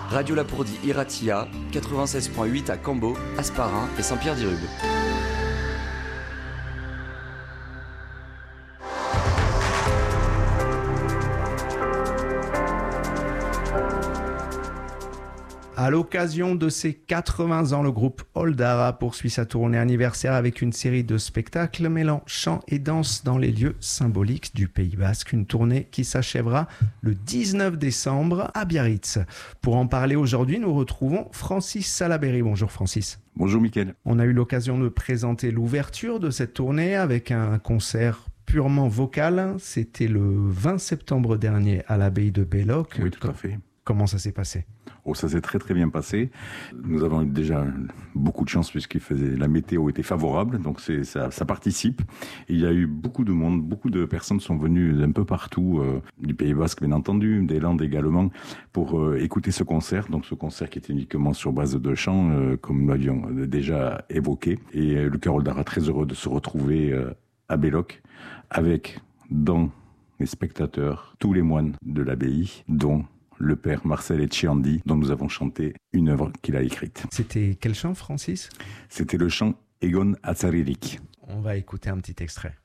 Radio Lapourdie Iratia, 96.8 à Cambo, Asparin et Saint-Pierre-d'Irube. À l'occasion de ses 80 ans, le groupe Oldara poursuit sa tournée anniversaire avec une série de spectacles mêlant chant et danse dans les lieux symboliques du Pays Basque. Une tournée qui s'achèvera le 19 décembre à Biarritz. Pour en parler aujourd'hui, nous retrouvons Francis Salaberry. Bonjour Francis. Bonjour Mickaël. On a eu l'occasion de présenter l'ouverture de cette tournée avec un concert purement vocal. C'était le 20 septembre dernier à l'abbaye de Belloc. Oui, tout à fait. Comment ça s'est passé ? Ça s'est très très bien passé. Nous avons eu déjà beaucoup de chance la météo était favorable, donc ça participe. Et il y a eu beaucoup de monde, beaucoup de personnes sont venues d'un peu partout, du Pays Basque bien entendu, des Landes également, pour écouter ce concert. Donc ce concert qui était uniquement sur base de chant, comme nous l'avions déjà évoqué. Et le chœur Oldara très heureux de se retrouver à Belloc avec dans les spectateurs tous les moines de l'abbaye, dont le père Marcel Etcheandi, dont nous avons chanté une œuvre qu'il a écrite. C'était quel chant, Francis ? C'était le chant Egon Atzaririk. On va écouter un petit extrait.